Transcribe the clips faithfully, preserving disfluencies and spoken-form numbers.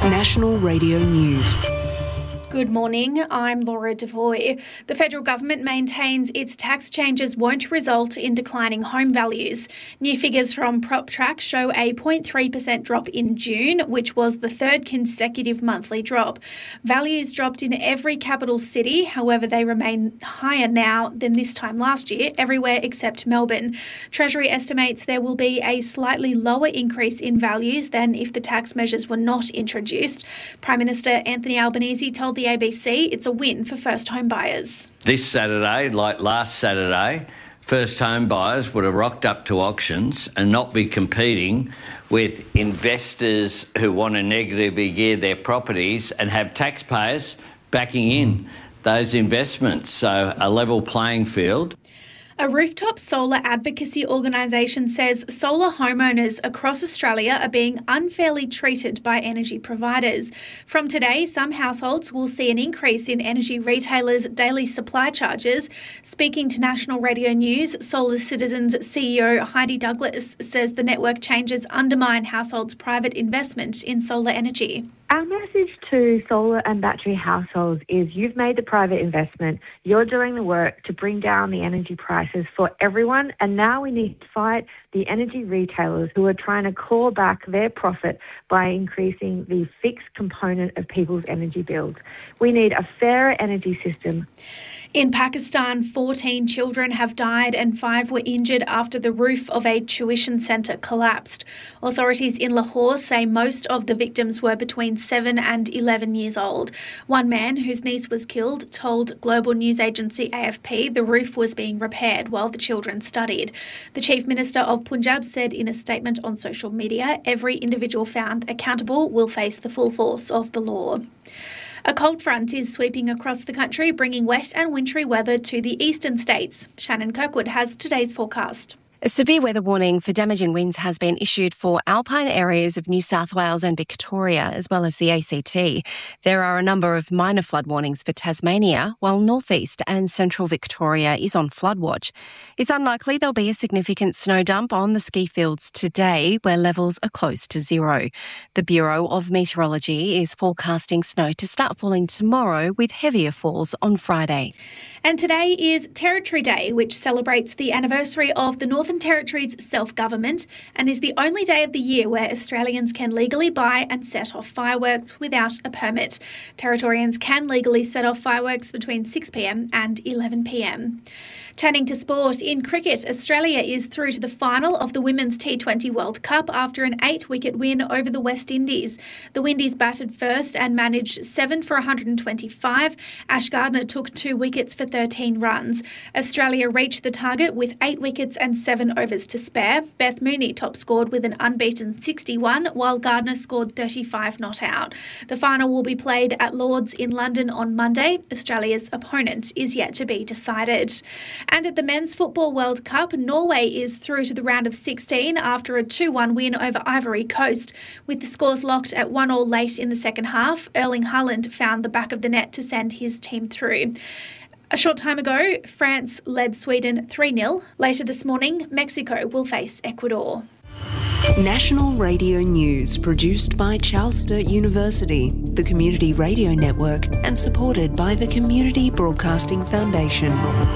National Radio News. Good morning, I'm Laura Devoy. The federal government maintains its tax changes won't result in declining home values. New figures from PropTrack show a zero point three percent drop in June, which was the third consecutive monthly drop. Values dropped in every capital city, however they remain higher now than this time last year, everywhere except Melbourne. Treasury estimates there will be a slightly lower increase in values than if the tax measures were not introduced. Prime Minister Anthony Albanese told the A B C it's a win for first home buyers. This Saturday, like last Saturday, first home buyers would have rocked up to auctions and not be competing with investors who want to negatively gear their properties and have taxpayers backing in those investments. So a level playing field. A rooftop solar advocacy organisation says solar homeowners across Australia are being unfairly treated by energy providers. From today, some households will see an increase in energy retailers' daily supply charges. Speaking to National Radio News, Solar Citizens C E O Heidi Douglas says the network changes undermine households' private investment in solar energy. Our message to solar and battery households is you've made the private investment, you're doing the work to bring down the energy prices for everyone, and now we need to fight the energy retailers who are trying to claw back their profit by increasing the fixed component of people's energy bills. We need a fairer energy system. In Pakistan, fourteen children have died and five were injured after the roof of a tuition centre collapsed. Authorities in Lahore say most of the victims were between seven and eleven years old. One man, whose niece was killed, told global news agency A F P the roof was being repaired while the children studied. The Chief Minister of Punjab said in a statement on social media, every individual found accountable will face the full force of the law. A cold front is sweeping across the country, bringing wet and wintry weather to the eastern states. Shannon Kirkwood has today's forecast. A severe weather warning for damaging winds has been issued for alpine areas of New South Wales and Victoria, as well as the A C T. There are a number of minor flood warnings for Tasmania, while northeast and central Victoria is on flood watch. It's unlikely there'll be a significant snow dump on the ski fields today, where levels are close to zero. The Bureau of Meteorology is forecasting snow to start falling tomorrow, with heavier falls on Friday. And today is Territory Day, which celebrates the anniversary of the Northern Territory's self-government and is the only day of the year where Australians can legally buy and set off fireworks without a permit. Territorians can legally set off fireworks between six p m and eleven p m. Turning to sport, in cricket, Australia is through to the final of the Women's T twenty World Cup after an eight-wicket win over the West Indies. The Windies batted first and managed seven for one hundred twenty-five. Ash Gardner took two wickets for thirteen runs. Australia reached the target with eight wickets and seven overs to spare. Beth Mooney top-scored with an unbeaten sixty-one, while Gardner scored thirty-five not out. The final will be played at Lord's in London on Monday. Australia's opponent is yet to be decided. And at the Men's Football World Cup, Norway is through to the round of sixteen after a two one win over Ivory Coast. With the scores locked at one all late in the second half, Erling Haaland found the back of the net to send his team through. A short time ago, France led Sweden three nil. Later this morning, Mexico will face Ecuador. National Radio News, produced by Charles Sturt University, the Community Radio Network, and supported by the Community Broadcasting Foundation.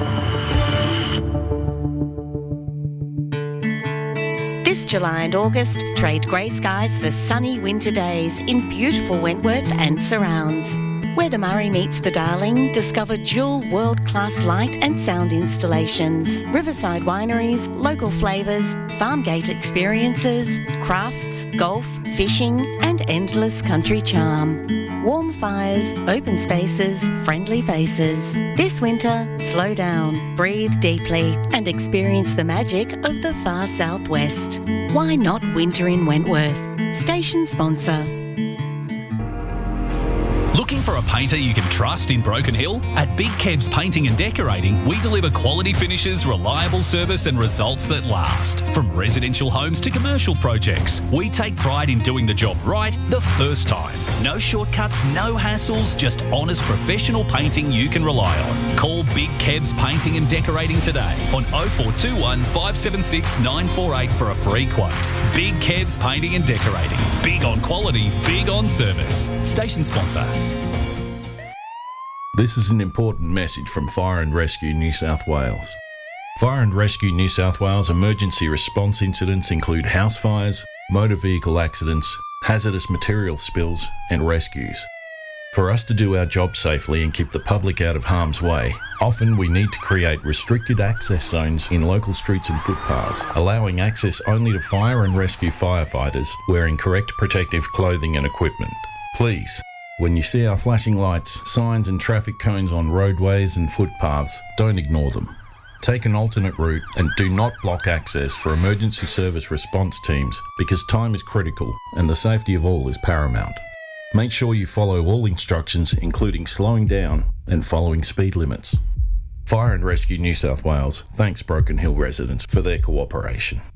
This July and August, trade grey skies for sunny winter days in beautiful Wentworth and surrounds. Where the Murray meets the Darling, discover dual world-class light and sound installations, riverside wineries, local flavours, farm gate experiences, crafts, golf, fishing and endless country charm. Warm fires, open spaces, friendly faces. This winter, slow down, breathe deeply and experience the magic of the far southwest. Why not winter in Wentworth? Station sponsor. Looking for a a painter you can trust in Broken Hill? At Big Kebs Painting and Decorating, we deliver quality finishes, reliable service and results that last. From residential homes to commercial projects, we take pride in doing the job right the first time. No shortcuts, no hassles, just honest professional painting you can rely on. Call Big Kebs Painting and Decorating today on oh four two one, five seven six, nine four eight for a free quote. Big Kebs Painting and Decorating. Big on quality, big on service. Station sponsor. This is an important message from Fire and Rescue New South Wales. Fire and Rescue New South Wales emergency response incidents include house fires, motor vehicle accidents, hazardous material spills and rescues. For us to do our job safely and keep the public out of harm's way, often we need to create restricted access zones in local streets and footpaths, allowing access only to fire and rescue firefighters wearing correct protective clothing and equipment. Please, when you see our flashing lights, signs and traffic cones on roadways and footpaths, don't ignore them. Take an alternate route and do not block access for emergency service response teams because time is critical and the safety of all is paramount. Make sure you follow all instructions, including slowing down and following speed limits. Fire and Rescue New South Wales thanks Broken Hill residents for their cooperation.